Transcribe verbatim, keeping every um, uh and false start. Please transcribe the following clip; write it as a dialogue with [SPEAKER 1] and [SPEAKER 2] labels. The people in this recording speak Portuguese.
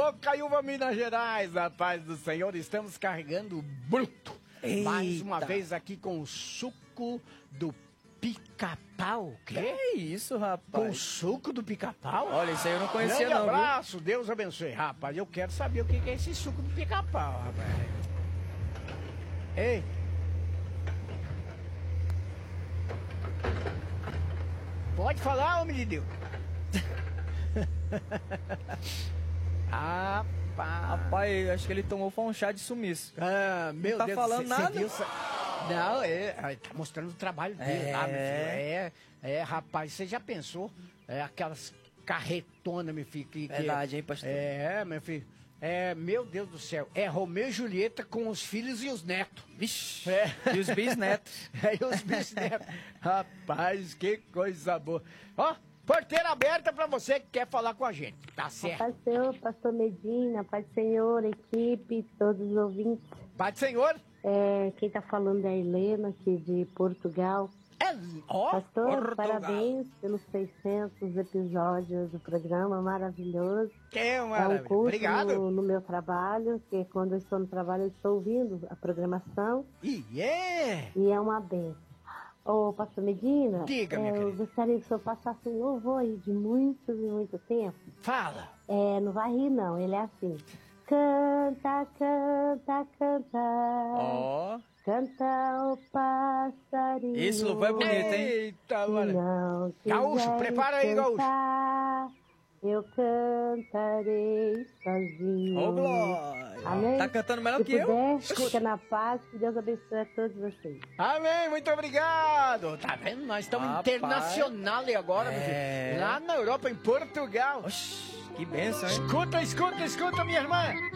[SPEAKER 1] Bocaiúva, Minas Gerais, a paz do Senhor, estamos carregando bruto.
[SPEAKER 2] Eita.
[SPEAKER 1] Mais uma vez aqui com o suco do pica-pau.
[SPEAKER 2] Que é isso, rapaz?
[SPEAKER 1] Com o suco do pica-pau?
[SPEAKER 2] Olha, isso aí eu não conhecia
[SPEAKER 1] Grande
[SPEAKER 2] não, viu?
[SPEAKER 1] abraço, Deus abençoe. Rapaz, eu quero saber o que é esse suco do pica-pau, rapaz. Ei. Pode falar, homem de Deus. Ah, pá.
[SPEAKER 2] Rapaz, acho que ele tomou foi um chá de sumiço.
[SPEAKER 1] Ah, meu
[SPEAKER 2] Não tá
[SPEAKER 1] Deus,
[SPEAKER 2] falando
[SPEAKER 1] cê,
[SPEAKER 2] nada?
[SPEAKER 1] Cê viu, cê... Não, é, é, tá mostrando o trabalho dele
[SPEAKER 2] É.
[SPEAKER 1] lá, meu filho. É, é, rapaz, você já pensou? É, aquelas carretonas, meu filho. Que,
[SPEAKER 2] Verdade,
[SPEAKER 1] que,
[SPEAKER 2] hein, pastor?
[SPEAKER 1] É, meu filho. É, meu Deus do céu. É Romeu e Julieta com os filhos e os netos.
[SPEAKER 2] Vixe,
[SPEAKER 1] É.
[SPEAKER 2] e os bisnetos.
[SPEAKER 1] É, e os bisnetos. Rapaz, que coisa boa. Ó, porteira aberta pra você que quer falar com a gente. Tá certo.
[SPEAKER 3] Paz do Senhor, pastor Medina, Paz do Senhor, equipe, todos os ouvintes.
[SPEAKER 1] Pai do Senhor.
[SPEAKER 3] É, quem tá falando é a Helena, aqui de Portugal.
[SPEAKER 1] É, ó,
[SPEAKER 3] Pastor,
[SPEAKER 1] Portugal.
[SPEAKER 3] parabéns pelos seiscentos episódios do programa, maravilhoso.
[SPEAKER 1] Que
[SPEAKER 3] É um
[SPEAKER 1] maravilha.
[SPEAKER 3] curso
[SPEAKER 1] Obrigado.
[SPEAKER 3] no, no meu trabalho, que quando eu estou no trabalho eu estou ouvindo a programação
[SPEAKER 1] E yeah.
[SPEAKER 3] e é uma benção. Ô, pastor Medina,
[SPEAKER 1] Diga, minha
[SPEAKER 3] é, eu
[SPEAKER 1] querida.
[SPEAKER 3] gostaria que o senhor passasse um louvor aí de muito e muito tempo.
[SPEAKER 1] Fala.
[SPEAKER 3] É, não vai rir não, ele é assim. Canta, canta, canta.
[SPEAKER 2] Ó,
[SPEAKER 3] Canta o passarinho.
[SPEAKER 2] Esse louvor é bonito, hein?
[SPEAKER 1] Eita,
[SPEAKER 3] Se
[SPEAKER 1] mano.
[SPEAKER 3] não
[SPEAKER 1] Gaúcho,
[SPEAKER 3] quiser
[SPEAKER 1] prepara aí, Gaúcho.
[SPEAKER 3] cantar, eu cantarei sozinho.
[SPEAKER 2] ô glória.
[SPEAKER 3] Amém?
[SPEAKER 2] Tá cantando melhor
[SPEAKER 3] Se
[SPEAKER 2] que eu?
[SPEAKER 3] puder, fica na paz, que Deus abençoe a todos vocês.
[SPEAKER 1] Amém, muito obrigado. Tá vendo? Nós estamos
[SPEAKER 2] Rapaz.
[SPEAKER 1] internacional agora, meu
[SPEAKER 2] É.
[SPEAKER 1] filho. Lá na Europa, em Portugal.
[SPEAKER 2] Oxi, que bênção, hein?
[SPEAKER 1] Escuta, escuta, escuta, minha irmã.